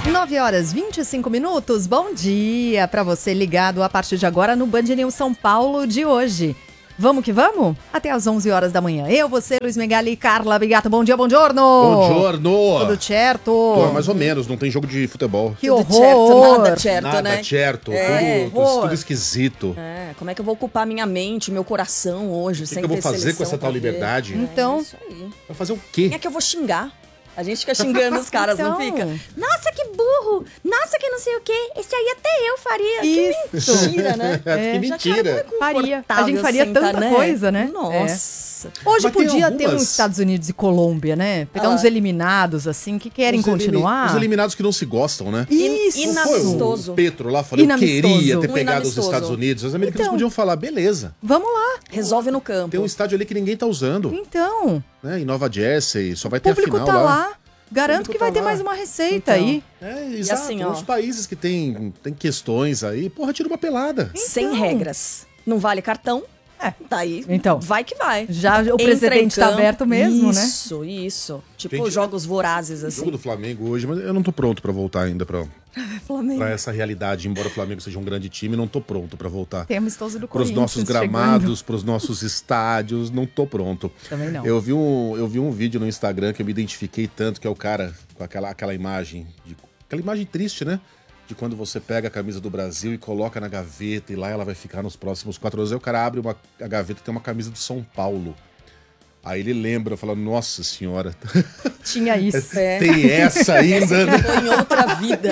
9h25. Bom dia para você ligado a partir de agora no Band News São Paulo de hoje. Vamos que vamos? Até às 11 horas da manhã. Eu, você, Luiz Megali e Carla Bigato. Bom dia, bom giorno! Bom giorno! Tudo certo? Tô, mais ou menos, não tem jogo de futebol. Que horror! Nada certo, Nada né? certo, tudo esquisito. Como é que eu vou ocupar minha mente, meu coração hoje, sem ter O que eu vou fazer seleção com essa tal pra ver? liberdade? Então, Isso aí. Vai fazer o Quem quê? é que eu vou xingar? A gente fica xingando os caras, não Então. fica? Nossa, que burro! Nossa, que não sei o quê! Esse aí até eu faria. Isso. Que mentira, né? Que mentira. faria. A gente faria sentar, tanta coisa, né? Nossa. Hoje Mas tem podia ter algumas- uns Estados Unidos e Colômbia, né? Pegar uns eliminados, assim, que querem continuar. Os eliminados que não se gostam, né? Isso! Não foi Inamistoso. o Petro lá falando, eu Inamistoso. queria ter Um pegado os inamistoso. Estados Unidos. Os americanos Então. podiam falar, beleza, Vamos lá. Resolve no campo. tem um estádio ali que ninguém tá usando, Então, né? Em Nova Jersey, só vai o ter a público final tá lá. lá. Garanto público que vai tá ter lá. mais uma receita Então. aí. É, exato. assim, ó. Os países que tem questões aí, porra, tira uma pelada. Sem regras. Não vale cartão. É. Tá aí. Então. Vai que vai. Já o Entra precedente em tá campo. aberto mesmo, né? Isso. Tipo Gente, jogos vorazes, O assim. jogo do Flamengo hoje, mas eu não tô pronto pra voltar ainda pra Flamengo. essa realidade. Embora o Flamengo seja um grande time, não tô pronto pra voltar. Tem amistoso do Pros Corinthians nossos gramados, pros nossos estádios, não tô pronto. Também não. Eu vi um vídeo no Instagram que eu me identifiquei tanto, que é o cara com aquela imagem, aquela imagem triste, né? De quando você pega a camisa do Brasil e coloca na gaveta e lá ela vai ficar nos próximos 4 anos. Aí o cara abre a gaveta e tem uma camisa do São Paulo. Aí ele lembra, fala, nossa senhora, Tinha isso. É. tem essa ainda, né? Foi em outra vida.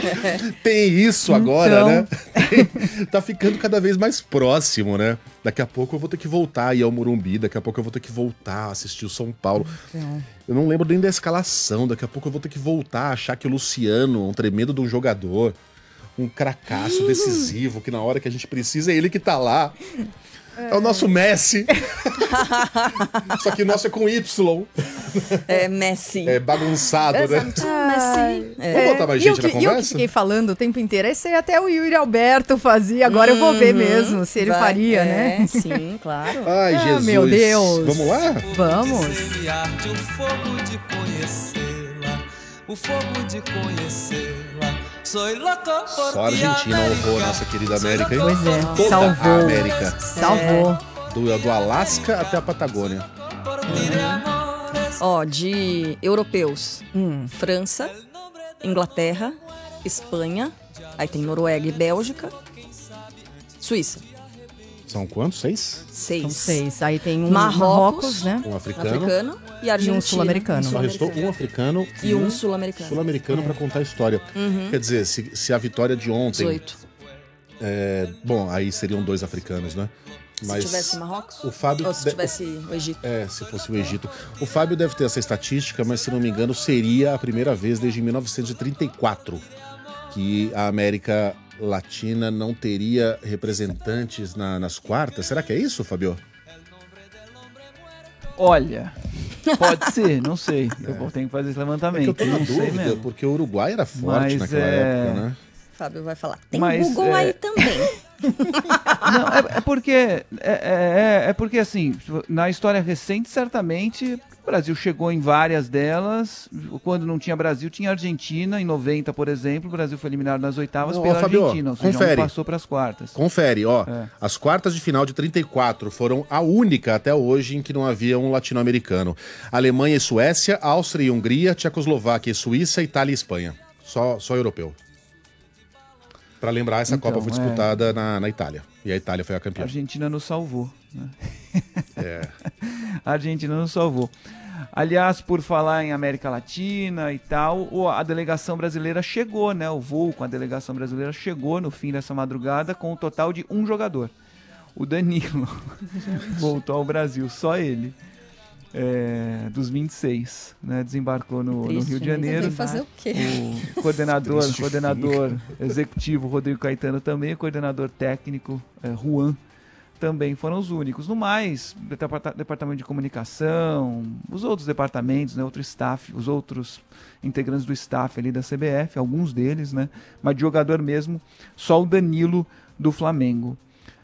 Tem isso agora, Então. né? Tá ficando cada vez mais próximo, né? Daqui a pouco eu vou ter que voltar a ir ao Morumbi, daqui a pouco eu vou ter que voltar a assistir o São Paulo. Então. Eu não lembro nem da escalação, daqui a pouco eu vou ter que voltar a achar que o Luciano, um tremendo de um jogador, um cracaço decisivo, que na hora que a gente precisa é ele que tá lá. É o nosso Messi. Só que o nosso é com Y. É Messi. É bagunçado, né? Messi. Vamos botar mais E eu gente na que conversa? fiquei falando o tempo inteiro, esse aí até o Yuri Alberto fazia, agora eu vou ver mesmo se ele Vai. faria, né? Sim, claro. Ai, Ah, Jesus. meu Deus. Vamos lá? Vamos. Arde o fogo de conhecê-la, o fogo de conhecê-la. Soy loco por Só a Argentina honrou a nossa querida América, hein? Pois é, Toda salvou. a América. Salvou. Do Alasca até a Patagônia. Ó, de europeus. França, Inglaterra, Espanha, aí tem Noruega e Bélgica, Suíça. São quantos? 6? 6. São 6. Aí tem um Marrocos, né? Um africano. Africano e Argentina. sul-americano. Só restou um africano E um sul-americano. sul-americano pra contar a história. Quer dizer, se a vitória de ontem... 18. Bom, aí seriam 2 africanos, né? Se tivesse Marrocos? O Fábio... Ou se tivesse o Egito? Se fosse o Egito. O Fábio deve ter essa estatística, mas se não me engano, seria a primeira vez desde 1934 que a América Latina não teria representantes nas quartas. Será que é isso, Fábio? Olha, pode ser, não sei. Eu vou ter que fazer esse levantamento. É que eu tô na não sei dúvida, mesmo. porque o Uruguai era forte Mas naquela época, né? Fábio vai falar. Tem Mas, Google aí também. Não, é porque assim, na história recente, certamente, o Brasil chegou em várias delas. Quando não tinha Brasil, tinha Argentina. Em 90, por exemplo, o Brasil foi eliminado nas oitavas Não, pela Fabio, Argentina. Ou seja, confere. não passou para as quartas. Confere, ó. É. As quartas de final de 34 foram a única até hoje em que não havia um latino-americano. Alemanha e Suécia, Áustria e Hungria, Tchecoslováquia e Suíça, Itália e Espanha. Só europeu. Pra lembrar, essa Então, Copa foi disputada na Itália. E a Itália foi a A campeã. Argentina nos salvou. Né? É. A Argentina nos salvou. Aliás, por falar em América Latina e tal, a delegação brasileira chegou, né? O voo com a delegação brasileira chegou no fim dessa madrugada com um total de 1 jogador. O Danilo voltou ao Brasil, só ele. Dos 26, né? Desembarcou no Triste, Rio de né? Janeiro. Tem que fazer o quê? O coordenador Triste executivo Rodrigo Caetano também, o coordenador técnico Juan também foram os únicos. No mais, departamento de comunicação, os outros departamentos, né, outro staff, os outros integrantes do staff ali da CBF, alguns deles, né, mas de jogador mesmo, só o Danilo do Flamengo.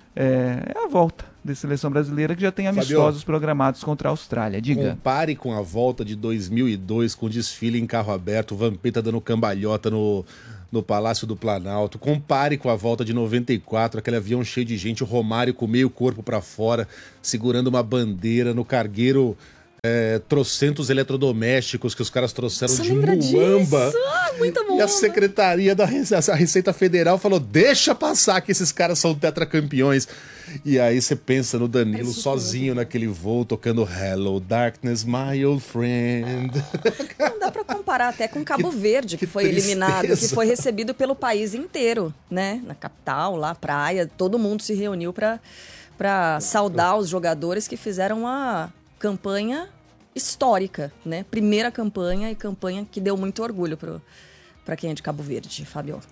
é a volta da seleção brasileira, que já tem amistosos programados contra a Austrália. Diga. Compare com a volta de 2002, com desfile em carro aberto, o Vampeta dando cambalhota no Palácio do Planalto. Compare com a volta de 94, aquele avião cheio de gente, o Romário com meio corpo pra fora, segurando uma bandeira no cargueiro, trocentos eletrodomésticos que os caras trouxeram de Muamba. Muito bom. E a Secretaria da Receita Federal falou, deixa passar que esses caras são tetracampeões. E aí você pensa no Danilo sozinho naquele voo, tocando Hello Darkness, my old friend. Não dá pra comparar até com Cabo Verde, que foi eliminado, que foi recebido pelo país inteiro, né? Na capital, lá, praia, todo mundo se reuniu pra saudar os jogadores que fizeram uma campanha histórica, né? Primeira campanha e campanha que deu muito orgulho pra quem é de Cabo Verde, Fábio.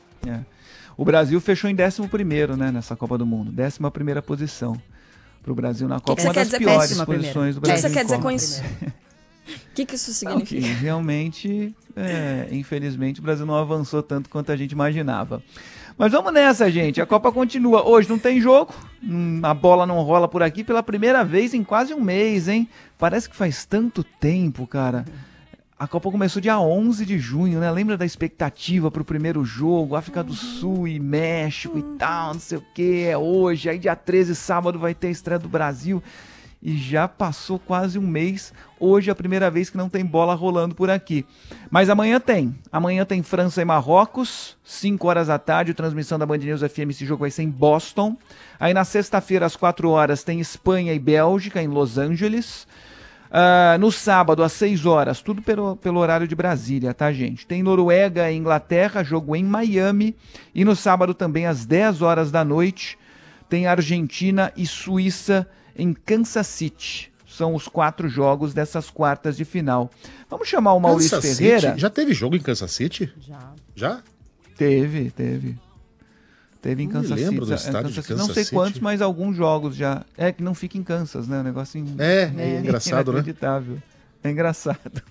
O Brasil fechou em 11º, né, nessa Copa do Mundo. 11ª posição pro Brasil na Copa. Uma das piores posições do Brasil. O que você quer dizer com isso? O que isso significa? Que realmente, infelizmente, o Brasil não avançou tanto quanto a gente imaginava. Mas vamos nessa, gente. A Copa continua. Hoje não tem jogo. A bola não rola por aqui pela primeira vez em quase um mês, hein? Parece que faz tanto tempo, cara. A Copa começou dia 11 de junho, né? Lembra da expectativa pro primeiro jogo? África do Sul e México e tal, não sei o que. É hoje. Aí dia 13, sábado, vai ter a estreia do Brasil. E já passou quase um mês. Hoje é a primeira vez que não tem bola rolando por aqui. Mas amanhã tem. Amanhã tem França e Marrocos, 5 horas da tarde. A transmissão da Band News FM, esse jogo vai ser em Boston. Aí na sexta-feira, às 4 horas, tem Espanha e Bélgica, em Los Angeles. No sábado, às 6 horas, tudo pelo horário de Brasília, tá, gente? Tem Noruega e Inglaterra, jogo em Miami. E no sábado também, às 10 horas da noite, tem Argentina e Suíça em Kansas City. São os 4 jogos dessas quartas de final. Vamos chamar o Maurício Kansas Ferreira. City? Já teve jogo em Kansas City? Já? Teve. Teve em Não me Kansas lembro City. do estádio de Kansas Não sei City. quantos, mas alguns jogos já. É que não fica em Kansas, né? O negócio engraçado, né? Inacreditável. É engraçado.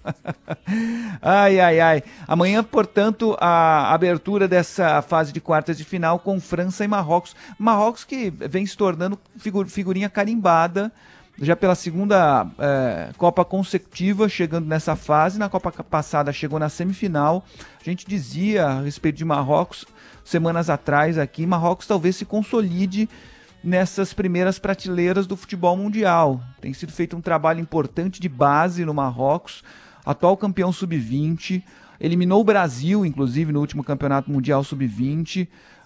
Ai. Amanhã, portanto, a abertura dessa fase de quartas de final com França e Marrocos. Marrocos que vem se tornando figurinha carimbada já pela segunda Copa consecutiva, chegando nessa fase. Na Copa passada chegou na semifinal. A gente dizia a respeito de Marrocos semanas atrás aqui, Marrocos talvez se consolide nessas primeiras prateleiras do futebol mundial. Tem sido feito um trabalho importante de base no Marrocos, atual campeão sub-20, eliminou o Brasil, inclusive, no último campeonato mundial sub-20,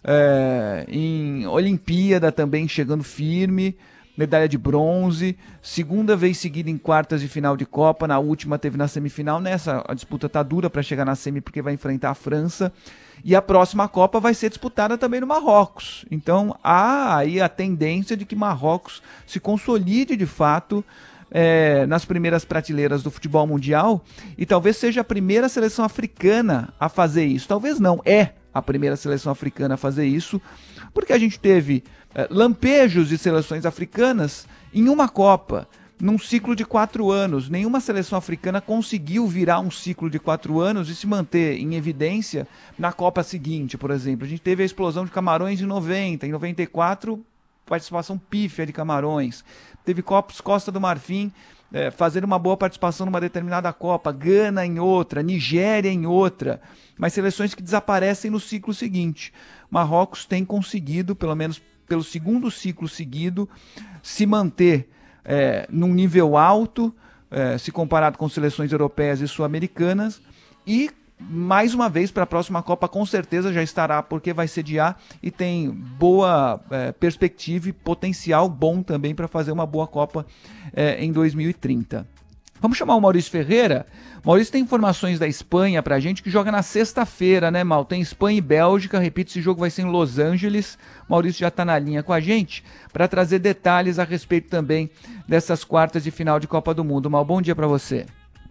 em Olimpíada também chegando firme, medalha de bronze, segunda vez seguida em quartas de final de Copa, na última teve na semifinal, nessa a disputa tá dura para chegar na semi porque vai enfrentar a França, e a próxima Copa vai ser disputada também no Marrocos. Então há aí a tendência de que Marrocos se consolide de fato nas primeiras prateleiras do futebol mundial, e talvez seja a primeira seleção africana a fazer isso. Talvez não, é a primeira seleção africana a fazer isso, porque a gente teve lampejos de seleções africanas em uma Copa, num ciclo de 4 anos. Nenhuma seleção africana conseguiu virar um ciclo de 4 anos e se manter em evidência na Copa seguinte, por exemplo. A gente teve a explosão de Camarões em 90, em 94, participação pífia de Camarões. Teve Costa do Marfim fazendo uma boa participação numa determinada Copa, Gana em outra, Nigéria em outra, mas seleções que desaparecem no ciclo seguinte. Marrocos tem conseguido, pelo menos pelo segundo ciclo seguido, se manter num nível alto, se comparado com seleções europeias e sul-americanas, e mais uma vez para a próxima Copa com certeza já estará, porque vai sediar e tem boa perspectiva e potencial bom também para fazer uma boa Copa em 2030. Vamos chamar o Maurício Ferreira. Maurício tem informações da Espanha pra gente, que joga na sexta-feira, né, Mal? Tem Espanha e Bélgica, repito, esse jogo vai ser em Los Angeles. Maurício já tá na linha com a gente para trazer detalhes a respeito também dessas quartas de final de Copa do Mundo. Mal, bom dia pra você.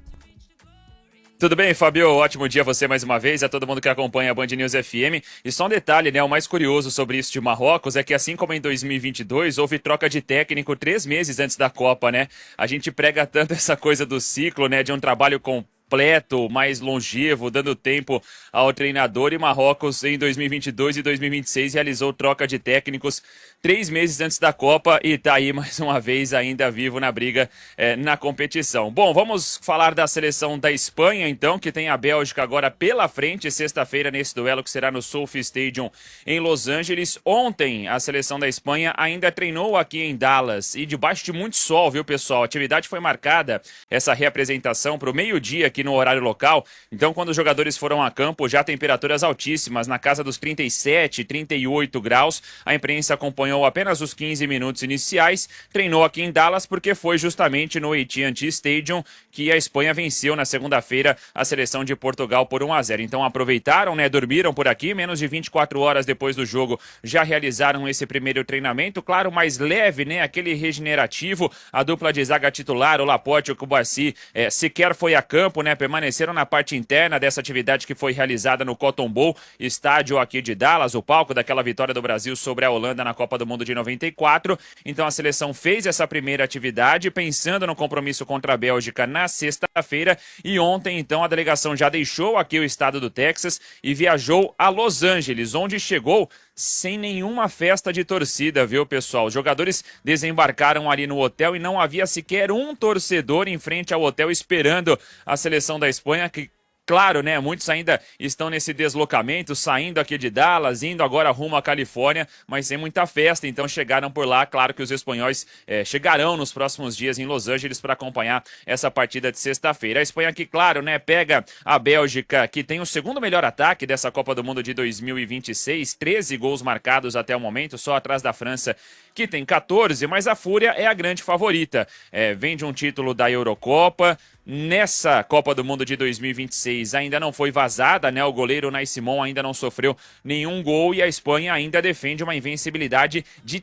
Tudo bem, Fabio? Ótimo dia a você mais uma vez, a todo mundo que acompanha a Band News FM. E só um detalhe, né? O mais curioso sobre isso de Marrocos é que, assim como em 2022, houve troca de técnico 3 meses antes da Copa, né? A gente prega tanto essa coisa do ciclo, né? De um trabalho completo, mais longevo, dando tempo ao treinador. E Marrocos, em 2022 e 2026, realizou troca de técnicos 3 meses antes da Copa e tá aí mais uma vez ainda vivo na briga na competição. Bom, vamos falar da seleção da Espanha, então, que tem a Bélgica agora pela frente, sexta-feira, nesse duelo que será no SoFi Stadium em Los Angeles. Ontem, a seleção da Espanha ainda treinou aqui em Dallas e debaixo de muito sol, viu, pessoal? A atividade foi marcada, essa reapresentação, para o meio-dia aqui no horário local. Então, quando os jogadores foram a campo, já temperaturas altíssimas, na casa dos 37, 38 graus. A imprensa acompanhou apenas os 15 minutos iniciais, treinou aqui em Dallas porque foi justamente no AT&T Stadium que a Espanha venceu na segunda-feira a seleção de Portugal por 1-0. Então aproveitaram, né, dormiram por aqui, menos de 24 horas depois do jogo já realizaram esse primeiro treinamento, claro, mais leve, né, aquele regenerativo. A dupla de zaga titular, o Laporte e o Kouassi, sequer foi a campo, né, permaneceram na parte interna dessa atividade que foi realizada no Cotton Bowl, estádio aqui de Dallas, o palco daquela vitória do Brasil sobre a Holanda na Copa do Mundo de 94. Então a seleção fez essa primeira atividade pensando no compromisso contra a Bélgica na sexta-feira, e ontem então a delegação já deixou aqui o estado do Texas e viajou a Los Angeles, onde chegou sem nenhuma festa de torcida, viu, pessoal? Os jogadores desembarcaram ali no hotel e não havia sequer um torcedor em frente ao hotel esperando a seleção da Espanha, que claro, né? Muitos ainda estão nesse deslocamento, saindo aqui de Dallas, indo agora rumo à Califórnia, mas sem muita festa, então chegaram por lá. Claro que os espanhóis chegarão nos próximos dias em Los Angeles para acompanhar essa partida de sexta-feira. A Espanha aqui, claro, né? Pega a Bélgica, que tem o segundo melhor ataque dessa Copa do Mundo de 2026, 13 gols marcados até o momento, só atrás da França, que tem 14, mas a Fúria é a grande favorita. Vem de um título da Eurocopa. Nessa Copa do Mundo de 2026 ainda não foi vazada, né? O goleiro Unai Simón ainda não sofreu nenhum gol e a Espanha ainda defende uma invencibilidade de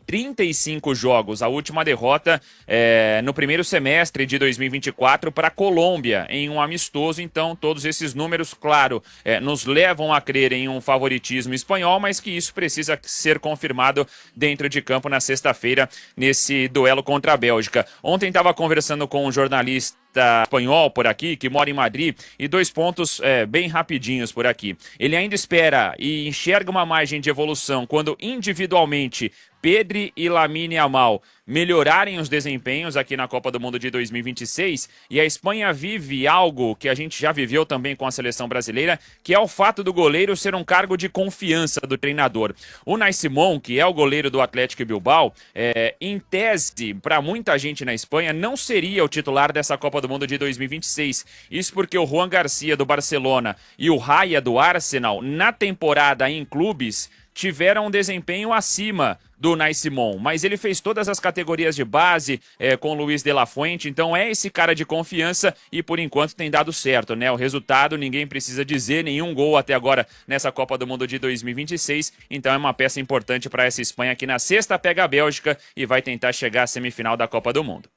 35 jogos. A última derrota no primeiro semestre de 2024 para a Colômbia, em um amistoso. Então, todos esses números, claro, nos levam a crer em um favoritismo espanhol, mas que isso precisa ser confirmado dentro de campo na sexta-feira, nesse duelo contra a Bélgica. Ontem estava conversando com um jornalista espanhol por aqui, que mora em Madrid, e 2 pontos bem rapidinhos por aqui. Ele ainda espera e enxerga uma margem de evolução quando individualmente Pedri e Lamine Yamal melhorarem os desempenhos aqui na Copa do Mundo de 2026, e a Espanha vive algo que a gente já viveu também com a seleção brasileira, que é o fato do goleiro ser um cargo de confiança do treinador. O Unai Simón, que é o goleiro do Athletic Bilbao, em tese, para muita gente na Espanha, não seria o titular dessa Copa do Mundo de 2026. Isso porque o Juan Garcia do Barcelona e o Raya do Arsenal, na temporada em clubes, tiveram um desempenho acima do Unai Simón, mas ele fez todas as categorias de base com o Luis de la Fuente, então é esse cara de confiança e por enquanto tem dado certo, né? O resultado ninguém precisa dizer, nenhum gol até agora nessa Copa do Mundo de 2026, então é uma peça importante para essa Espanha que na sexta pega a Bélgica e vai tentar chegar à semifinal da Copa do Mundo.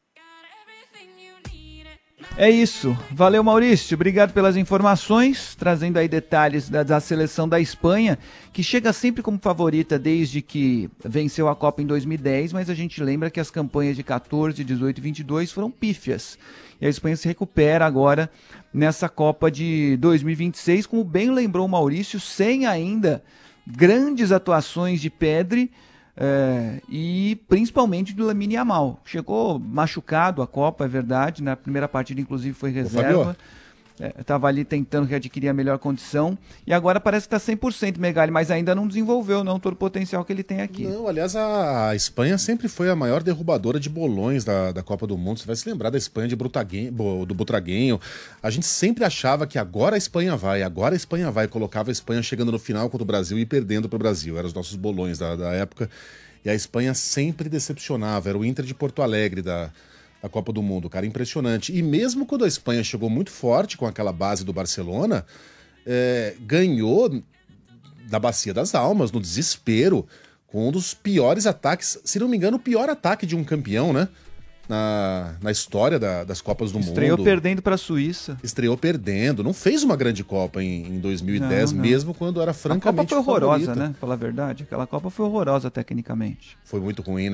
É isso. Valeu, Maurício. Obrigado pelas informações, trazendo aí detalhes da seleção da Espanha, que chega sempre como favorita desde que venceu a Copa em 2010, mas a gente lembra que as campanhas de 14, 18 e 22 foram pífias. E a Espanha se recupera agora nessa Copa de 2026, como bem lembrou o Maurício, sem ainda grandes atuações de Pedri, e principalmente do Lamine Yamal. Chegou machucado a Copa, é verdade, na primeira partida inclusive foi reserva, estava ali tentando readquirir a melhor condição, e agora parece que está 100%, Megali, mas ainda não desenvolveu todo o potencial que ele tem aqui. Não, aliás, a Espanha sempre foi a maior derrubadora de bolões da Copa do Mundo. Você vai se lembrar da Espanha do Butragueño. A gente sempre achava que agora a Espanha vai, colocava a Espanha chegando no final contra o Brasil e perdendo para o Brasil. Eram os nossos bolões da época, e a Espanha sempre decepcionava. Era o Inter de Porto Alegre da Copa do Mundo, cara, impressionante. E mesmo quando a Espanha chegou muito forte com aquela base do Barcelona, ganhou da Bacia das Almas, no desespero, com um dos piores ataques, se não me engano, o pior ataque de um campeão, né? Na história das Copas do Mundo. Estreou perdendo para a Suíça. Estreou perdendo, não fez uma grande Copa em 2010, não. Mesmo quando era francamente favorita. A Copa foi horrorosa, favorita. né? Pela verdade, aquela Copa foi horrorosa tecnicamente. Foi muito ruim, né?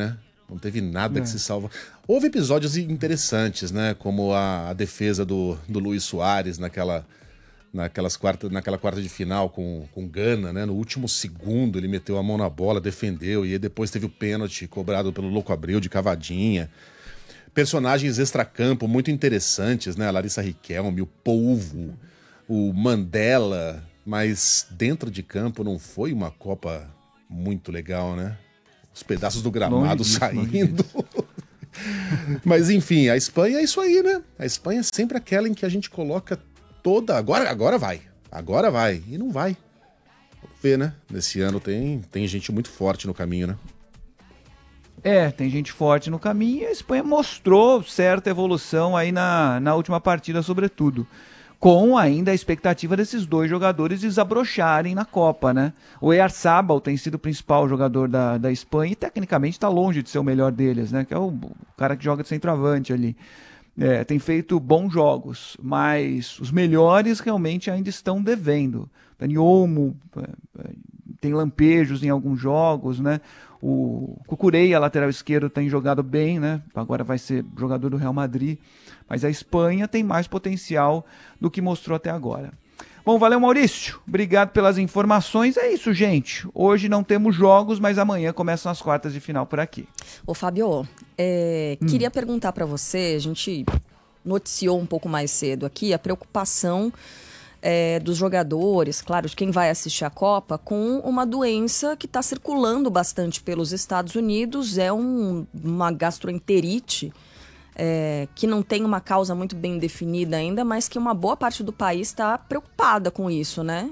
Não teve nada que se salva. Houve episódios interessantes, né? Como a defesa do Luis Soares naquela quarta de final com Gana, né? No último segundo ele meteu a mão na bola, defendeu, e aí depois teve o pênalti cobrado pelo Louco Abreu de cavadinha. Personagens extracampo muito interessantes, né? A Larissa Riquelme, o Polvo, o Mandela, mas dentro de campo não foi uma Copa muito legal, né? Os pedaços do gramado saindo. Mas enfim, a Espanha é isso aí, né? A Espanha é sempre aquela em que a gente coloca toda... Agora vai. E não vai. Vamos ver, né? Nesse ano tem gente muito forte no caminho, né? Tem gente forte no caminho e a Espanha mostrou certa evolução aí na última partida, sobretudo. Com ainda a expectativa desses dois jogadores desabrocharem na Copa, né? O Oyarzabal tem sido o principal jogador da Espanha e tecnicamente está longe de ser o melhor deles, né? Que é o cara que joga de centroavante ali. Tem feito bons jogos, mas os melhores realmente ainda estão devendo. Dani Olmo tem lampejos em alguns jogos, né? O Cucurella, lateral esquerdo, tem jogado bem, né? Agora vai ser jogador do Real Madrid. Mas a Espanha tem mais potencial do que mostrou até agora. Bom, valeu, Maurício. Obrigado pelas informações. É isso, gente. Hoje não temos jogos, mas amanhã começam as quartas de final por aqui. Ô, Fábio, queria perguntar para você, a gente noticiou um pouco mais cedo aqui a preocupação dos jogadores, claro, de quem vai assistir a Copa, com uma doença que está circulando bastante pelos Estados Unidos, uma gastroenterite, que não tem uma causa muito bem definida ainda, mas que uma boa parte do país está preocupada com isso, né?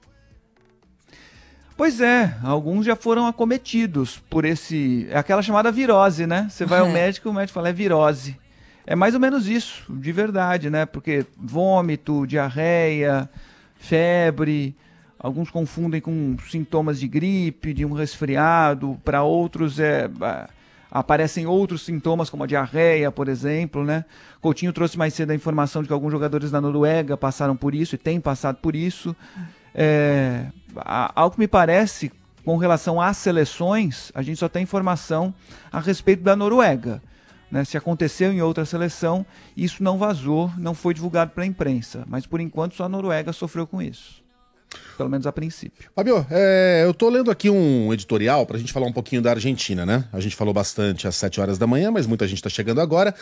Pois é, alguns já foram acometidos por aquela chamada virose, né? Você vai ao médico e o médico fala, é virose. É mais ou menos isso, de verdade, né? Porque vômito, diarreia, febre, alguns confundem com sintomas de gripe, de um resfriado, para outros aparecem outros sintomas, como a diarreia, por exemplo, né? Coutinho trouxe mais cedo a informação de que alguns jogadores da Noruega passaram por isso e têm passado por isso. Ao que me parece, com relação às seleções, a gente só tem informação a respeito da Noruega, né? Se aconteceu em outra seleção, isso não vazou, não foi divulgado para a imprensa. Mas, por enquanto, só a Noruega sofreu com isso. Pelo menos a princípio. Fabio, eu tô lendo aqui um editorial pra gente falar um pouquinho da Argentina, né? A gente falou bastante às 7 horas da manhã, mas muita gente tá chegando agora.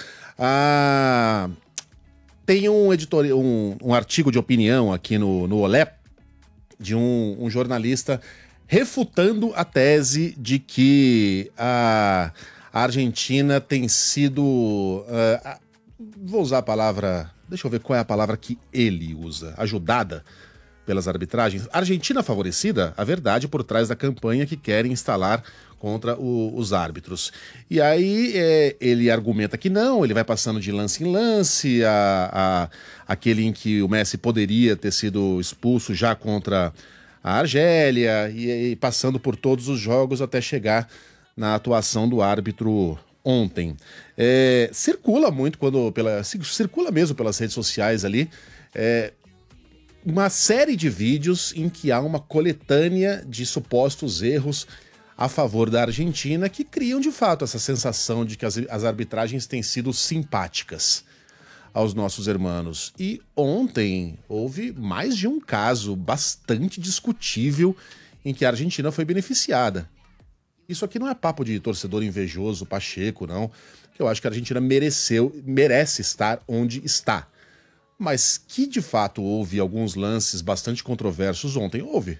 Tem um artigo de opinião aqui no Olé de um jornalista refutando a tese de que a Argentina tem sido... vou usar a palavra... Deixa eu ver qual é a palavra que ele usa. Ajudada pelas arbitragens. Argentina favorecida, a verdade, por trás da campanha que querem instalar contra os árbitros. E aí ele argumenta que não, ele vai passando de lance em lance, aquele em que o Messi poderia ter sido expulso já contra a Argélia, e passando por todos os jogos até chegar na atuação do árbitro ontem. Circula muito circula mesmo pelas redes sociais ali, uma série de vídeos em que há uma coletânea de supostos erros a favor da Argentina que criam de fato essa sensação de que as arbitragens têm sido simpáticas aos nossos irmãos. E ontem houve mais de um caso bastante discutível em que a Argentina foi beneficiada. Isso aqui não é papo de torcedor invejoso, Pacheco, não. Eu acho que a Argentina merece estar onde está. Mas que, de fato, houve alguns lances bastante controversos ontem, houve.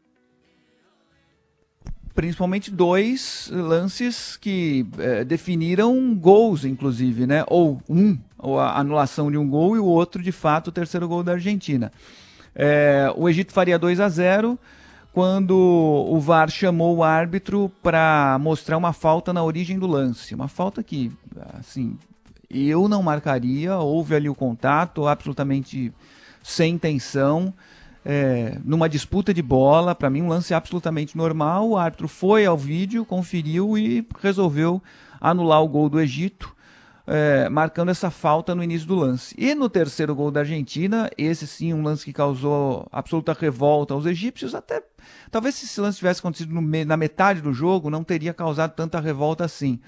Principalmente dois lances que definiram gols, inclusive, né? Ou a anulação de um gol e o outro, de fato, o terceiro gol da Argentina. O Egito faria 2-0 quando o VAR chamou o árbitro para mostrar uma falta na origem do lance. Uma falta que, assim... eu não marcaria, houve ali o contato absolutamente sem intenção, numa disputa de bola, para mim um lance absolutamente normal, o árbitro foi ao vídeo, conferiu e resolveu anular o gol do Egito, marcando essa falta no início do lance. E no terceiro gol da Argentina, esse sim, um lance que causou absoluta revolta aos egípcios, até talvez se esse lance tivesse acontecido na metade do jogo, não teria causado tanta revolta assim.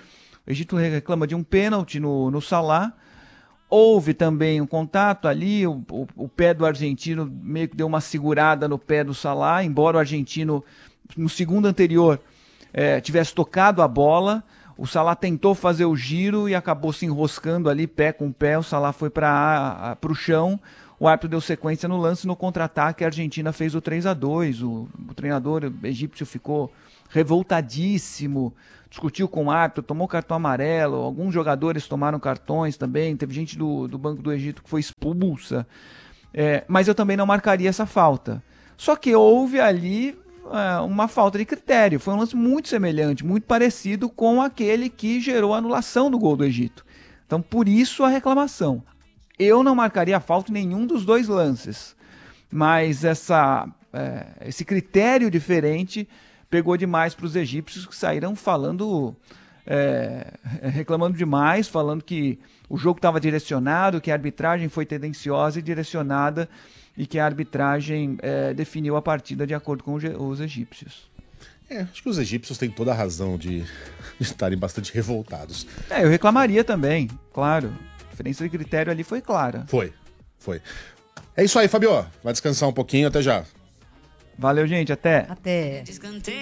O Egito reclama de um pênalti no Salah. Houve também um contato ali, o pé do argentino meio que deu uma segurada no pé do Salah, embora o argentino, no segundo anterior, tivesse tocado a bola. O Salah tentou fazer o giro e acabou se enroscando ali, pé com pé. O Salah foi para o chão. O árbitro deu sequência no lance. No contra-ataque, a Argentina fez o 3-2. O treinador egípcio ficou revoltadíssimo, discutiu com o árbitro, tomou cartão amarelo. Alguns jogadores tomaram cartões também. Teve gente do Banco do Egito que foi expulsa. Mas eu também não marcaria essa falta. Só que houve ali uma falta de critério. Foi um lance muito semelhante, muito parecido com aquele que gerou a anulação do gol do Egito. Então, por isso a reclamação. Eu não marcaria falta em nenhum dos dois lances. Mas esse critério diferente pegou demais para os egípcios, que saíram falando, reclamando demais, falando que o jogo estava direcionado, que a arbitragem foi tendenciosa e direcionada, e que a arbitragem definiu a partida de acordo com os egípcios. Acho que os egípcios têm toda a razão de estarem bastante revoltados. Eu reclamaria também, claro. A diferença de critério ali foi clara. Foi. É isso aí, Fabio. Vai descansar um pouquinho, até já. Valeu, gente, até. Até.